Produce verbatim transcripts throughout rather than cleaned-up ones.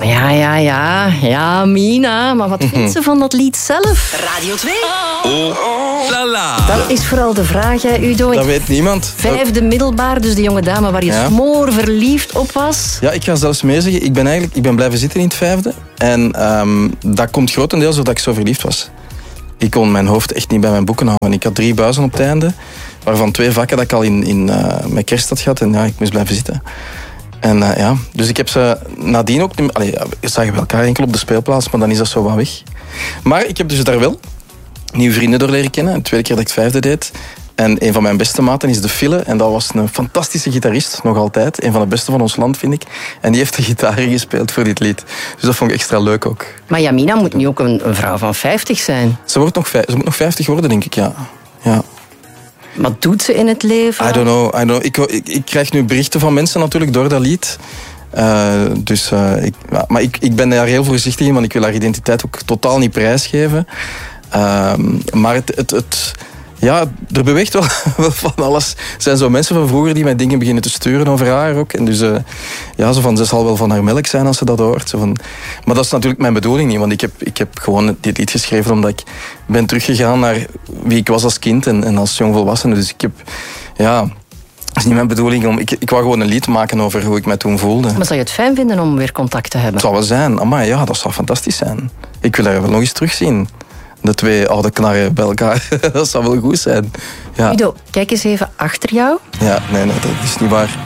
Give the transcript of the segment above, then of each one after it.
Ja, ja, ja. Ja, Mina. Maar wat vindt ze van dat lied zelf? Radio twee. Oh, la la. Dat is vooral de vraag, hè, Udo. Dat weet niemand. Vijfde middelbaar, dus de jonge dame waar je Ja. smoor verliefd op was. Ja, ik ga zelfs mee zeggen, ik ben eigenlijk ik ben blijven zitten in het vijfde. En um, dat komt grotendeels doordat ik zo verliefd was. Ik kon mijn hoofd echt niet bij mijn boeken houden. Ik had drie buizen op het einde, waarvan twee vakken dat ik al in, in uh, mijn kerst had gehad. En ja, ik moest blijven zitten. En uh, ja, dus ik heb ze nadien ook... Allee, we zagen we elkaar enkel op de speelplaats, maar dan is dat zo wat weg. Maar ik heb dus daar wel nieuwe vrienden door leren kennen. De tweede keer dat ik het vijfde deed. En een van mijn beste maten is de Fille. En dat was een fantastische gitarist, nog altijd. Een van de beste van ons land, vind ik. En die heeft de gitaar gespeeld voor dit lied. Dus dat vond ik extra leuk ook. Maar Jamina moet nu ook een, een vrouw van vijftig zijn. Ze, wordt nog vijf, ze moet nog vijftig worden, denk ik, ja. ja. Wat doet ze in het leven? I don't know. I don't know. Ik, ik, ik krijg nu berichten van mensen natuurlijk door dat lied. Uh, dus, uh, ik, maar ik, ik ben daar heel voorzichtig in, want ik wil haar identiteit ook totaal niet prijsgeven. Uh, maar het... het, het Ja, er beweegt wel, wel van alles. Er zijn zo mensen van vroeger die mij dingen beginnen te sturen over haar ook. En dus, uh, ja, zo van, ze zal wel van haar melk zijn als ze dat hoort. Zo van, maar dat is natuurlijk mijn bedoeling niet. Want ik heb, ik heb gewoon dit lied geschreven omdat ik ben teruggegaan naar wie ik was als kind en, en als jongvolwassene. Dus ik heb, ja... Het is niet mijn bedoeling om... Ik, ik wou gewoon een lied maken over hoe ik mij toen voelde. Maar zou je het fijn vinden om weer contact te hebben? Het zou wel zijn. Amai, ja, dat zou fantastisch zijn. Ik wil haar wel nog eens terugzien. De twee oude knarren bij elkaar. Dat zou wel goed zijn. Ja. Udo, kijk eens even achter jou. Ja, nee, nee, dat is niet waar.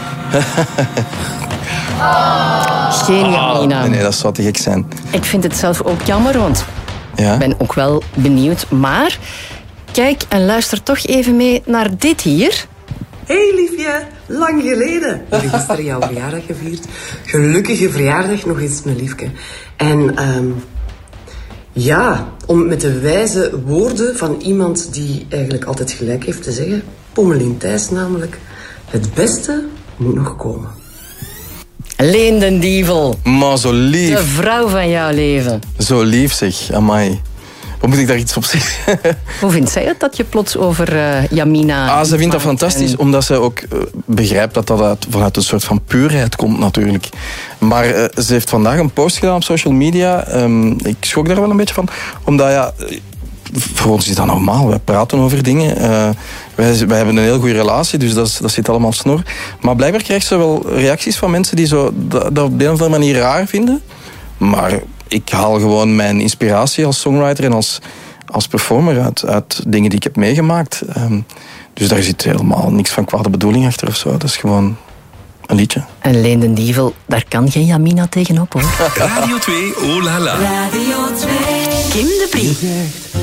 Geen Jamina. Nee, nee, dat zou te gek zijn. Ik vind het zelf ook jammer, want Ja? ik ben ook wel benieuwd. Maar kijk en luister toch even mee naar dit hier. Hey liefje, lang geleden. We hebben gisteren jouw verjaardag gevierd. Gelukkige verjaardag nog eens, mijn liefje. En um, ja, om met de wijze woorden van iemand die eigenlijk altijd gelijk heeft te zeggen, Pommelien Thijs namelijk, het beste moet nog komen. Leen den Dievel. Maar zo lief. De vrouw van jouw leven. Zo lief zeg, amai. Wat moet ik daar iets op zeggen? Hoe vindt zij het dat je plots over uh, Jamina... Ah, ze vindt dat maakt fantastisch, en... omdat ze ook uh, begrijpt dat dat uit, vanuit een soort van puurheid komt natuurlijk. Maar uh, ze heeft vandaag een post gedaan op social media. Um, ik schrok daar wel een beetje van. Omdat ja, voor ons is dat normaal. Wij praten over dingen. Uh, wij, wij hebben een heel goede relatie, dus dat, dat zit allemaal snor. Maar blijkbaar krijgt ze wel reacties van mensen die zo, dat, dat op de een of andere manier raar vinden. Maar ik haal gewoon mijn inspiratie als songwriter en als, als performer uit, uit dingen die ik heb meegemaakt. Um, dus daar zit helemaal niks van kwade bedoeling achter of zo. Dat is gewoon een liedje. En Leen den Dievel, daar kan geen Jamina tegenop, hoor. Radio twee, oh la la. Radio twee. Kim de Brie.